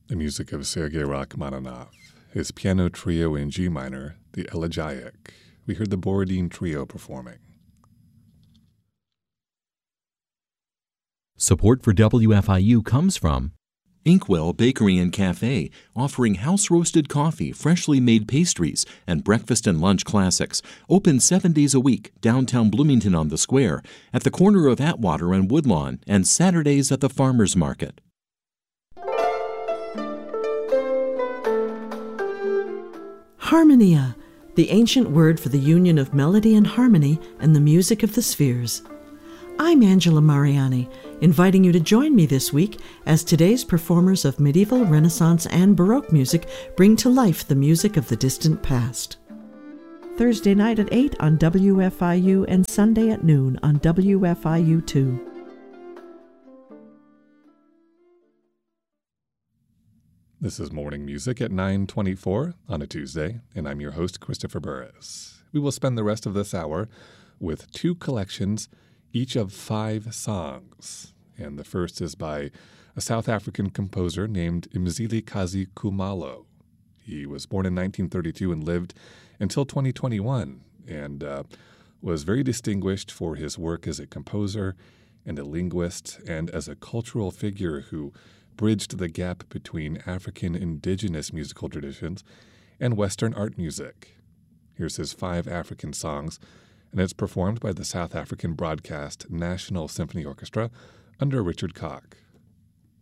The music of Sergei Rachmaninoff, his piano trio in G minor, the Elegiac. We heard the Borodin Trio performing. Support for WFIU comes from Inkwell Bakery and Cafe, offering house-roasted coffee, freshly made pastries, and breakfast and lunch classics. Open 7 days a week, downtown Bloomington on the Square, at the corner of Atwater and Woodlawn, and Saturdays at the Farmers Market. Harmonia, the ancient word for the union of melody and harmony and the music of the spheres. I'm Angela Mariani, inviting you to join me this week as today's performers of medieval, Renaissance, and Baroque music bring to life the music of the distant past. Thursday night at 8 on WFIU and Sunday at noon on WFIU2. This is Morning Music at 9:24 on a Tuesday, and I'm your host, Christopher Burris. We will spend the rest of this hour with two collections, each of 5 songs. And the first is by a South African composer named Mzili Kazi Khumalo. He was born in 1932 and lived until 2021, and was very distinguished for his work as a composer and a linguist and as a cultural figure who bridged the gap between African indigenous musical traditions and Western art music. Here's his 5 African songs, and it's performed by the South African Broadcast National Symphony Orchestra under Richard Koch.